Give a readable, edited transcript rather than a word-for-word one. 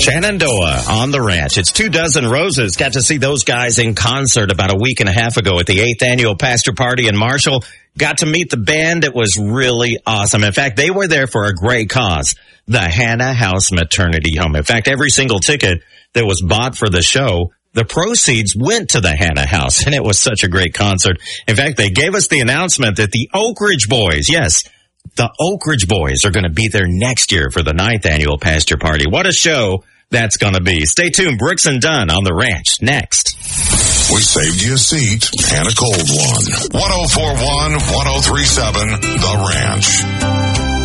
Shenandoah on the ranch. It's 24 Roses. Got to see those guys in concert about a week and a half ago at the 8th annual Pastor Party in Marshall. Got to meet the band. It was really awesome. In fact, they were there for a great cause, the Hannah House Maternity Home. In fact, every single ticket that was bought for the show, the proceeds went to the Hannah House, and it was such a great concert. In fact, they gave us the announcement that the Oak Ridge Boys, yes, the Oak Ridge Boys are going to be there next year for the 9th annual Pastor Party. What a show that's going to be. Stay tuned. Brooks and Dunn on the ranch next. We saved you a seat and a cold one. 1041, 1037, The Ranch.